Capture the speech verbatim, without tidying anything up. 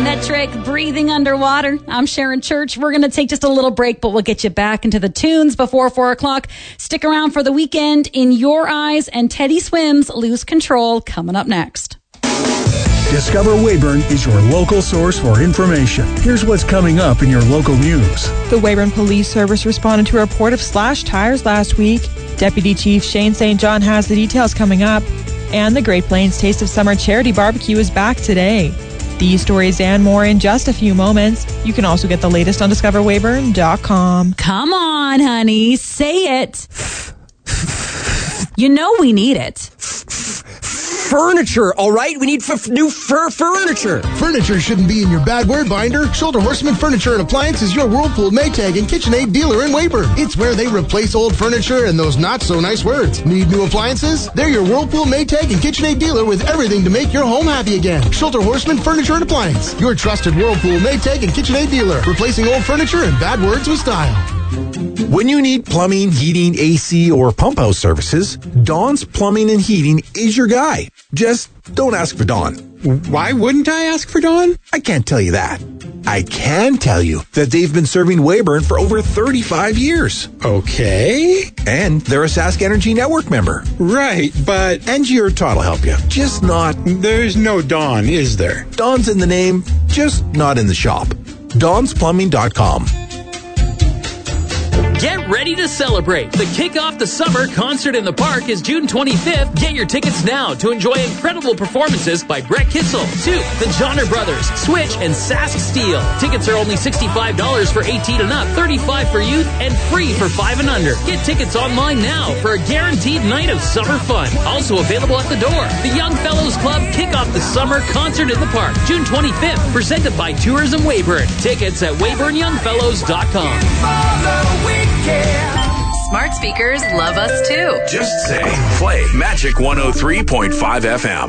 that trick, breathing underwater. I'm Sharon Church. We're going to take just a little break, but we'll get you back into the tunes before four o'clock. Stick around for The Weekend, In Your Eyes, and Teddy Swims, Lose Control, coming up next. Discover Weyburn is your local source for information. Here's what's coming up in your local news. The Weyburn Police Service responded to a report of slashed tires last week. Deputy Chief Shane Saint John has the details coming up. And the Great Plains Taste of Summer Charity Barbecue is back today. These stories and more in just a few moments. You can also get the latest on discover weyburn dot com. Come on, honey. Say it. You know we need it. Furniture, all right? We need f- new fur furniture. Furniture shouldn't be in your bad word binder. Shoulder Horseman Furniture and Appliance is your Whirlpool, Maytag, and KitchenAid dealer in Weyburn. It's where they replace old furniture and those not-so-nice words. Need new appliances? They're your Whirlpool, Maytag, and KitchenAid dealer with everything to make your home happy again. Shoulder Horseman Furniture and Appliance, your trusted Whirlpool, Maytag, and KitchenAid dealer, replacing old furniture and bad words with style. When you need plumbing, heating, A C, or pump house services, Dawn's Plumbing and Heating is your guy. Just don't ask for Dawn. Why wouldn't I ask for Dawn? I can't tell you that. I can tell you that they've been serving Weyburn for over thirty-five years. Okay. And they're a Sask Energy Network member. Right, but... Angie or Todd will help you. Just not... There's no Dawn, is there? Dawn's in the name, just not in the shop. Dawns Plumbing dot com. Get ready to celebrate. The Kick Off the Summer Concert in the Park is June twenty-fifth. Get your tickets now to enjoy incredible performances by Brett Kitzel, Toot, the Johnner Brothers, Switch, and Sask Steel. Tickets are only sixty-five dollars for eighteen and up, thirty-five dollars for youth, and free for five and under. Get tickets online now for a guaranteed night of summer fun. Also available at the door. The Young Fellows Club Kick Off the Summer Concert in the Park, June twenty-fifth. Presented by Tourism Weyburn. Tickets at weyburn young fellows dot com. Smart speakers love us too. Just say, play Magic one oh three point five F M.